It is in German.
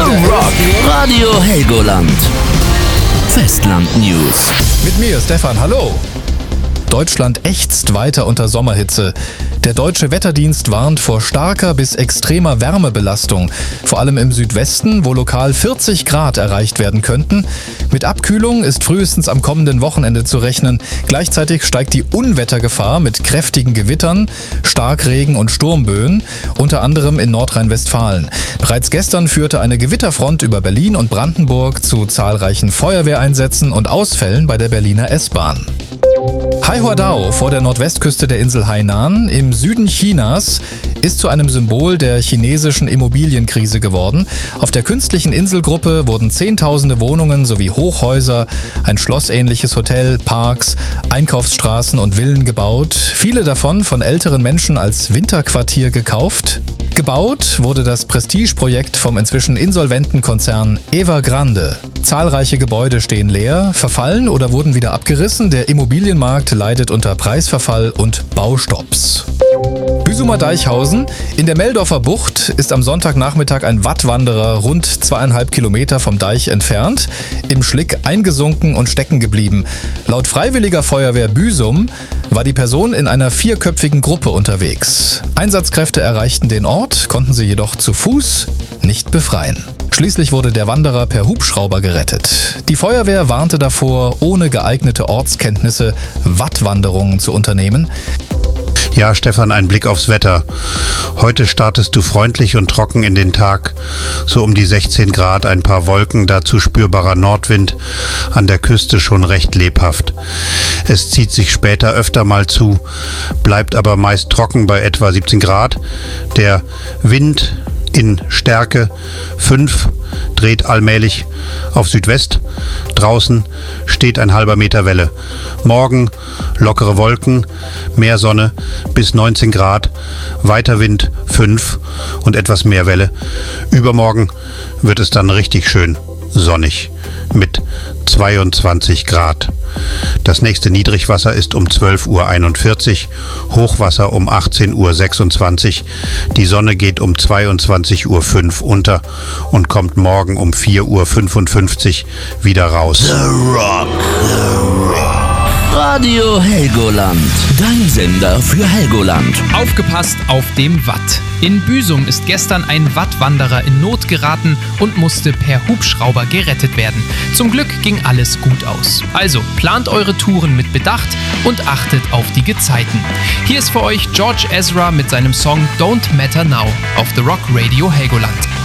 Rock Radio Helgoland. Festland News. Mit mir, Stefan, hallo. Deutschland ächzt weiter unter Sommerhitze. Der Deutsche Wetterdienst warnt vor starker bis extremer Wärmebelastung. Vor allem im Südwesten, wo lokal 40 Grad erreicht werden könnten. Mit Abkühlung ist frühestens am kommenden Wochenende zu rechnen. Gleichzeitig steigt die Unwettergefahr mit kräftigen Gewittern, Starkregen und Sturmböen, unter anderem in Nordrhein-Westfalen. Bereits gestern führte eine Gewitterfront über Berlin und Brandenburg zu zahlreichen Feuerwehreinsätzen und Ausfällen bei der Berliner S-Bahn. Haihuadao vor der Nordwestküste der Insel Hainan im Süden Chinas ist zu einem Symbol der chinesischen Immobilienkrise geworden. Auf der künstlichen Inselgruppe wurden Zehntausende Wohnungen sowie Hochhäuser, ein schlossähnliches Hotel, Parks, Einkaufsstraßen und Villen gebaut. Viele davon von älteren Menschen als Winterquartier gekauft. Gebaut wurde das Prestigeprojekt vom inzwischen insolventen Konzern Evergrande. Zahlreiche Gebäude stehen leer, verfallen oder wurden wieder abgerissen. Der Immobilienmarkt leidet unter Preisverfall und Baustopps. Büsumer Deichhausen. In der Meldorfer Bucht ist am Sonntagnachmittag ein Wattwanderer rund 2,5 Kilometer vom Deich entfernt im Schlick eingesunken und stecken geblieben. Laut Freiwilliger Feuerwehr Büsum war die Person in einer 4-köpfigen Gruppe unterwegs. Einsatzkräfte erreichten den Ort, konnten sie jedoch zu Fuß nicht befreien. Schließlich wurde der Wanderer per Hubschrauber gerettet. Die Feuerwehr warnte davor, ohne geeignete Ortskenntnisse Wattwanderungen zu unternehmen. Ja, Stefan, ein Blick aufs Wetter. Heute startest du freundlich und trocken in den Tag. So um die 16 Grad, ein paar Wolken, dazu spürbarer Nordwind, an der Küste schon recht lebhaft. Es zieht sich später öfter mal zu, bleibt aber meist trocken bei etwa 17 Grad. Der Wind in Stärke 5 dreht allmählich auf Südwest. Draußen steht ein halber Meter Welle. Morgen lockere Wolken, mehr Sonne bis 19 Grad, weiter Wind 5 und etwas mehr Welle. Übermorgen wird es dann richtig schön sonnig mit 22 Grad. Das nächste Niedrigwasser ist um 12:41 Uhr, Hochwasser um 18:26 Uhr. Die Sonne geht um 22:05 Uhr unter und kommt morgen um 4:55 Uhr wieder raus. The Rock. Radio Helgoland. Dein Sender für Helgoland. Aufgepasst auf dem Watt. In Büsum ist gestern ein Wattwanderer in Not geraten und musste per Hubschrauber gerettet werden. Zum Glück ging alles gut aus. Also plant eure Touren mit Bedacht und achtet auf die Gezeiten. Hier ist für euch George Ezra mit seinem Song Don't Matter Now auf The Rock Radio Helgoland.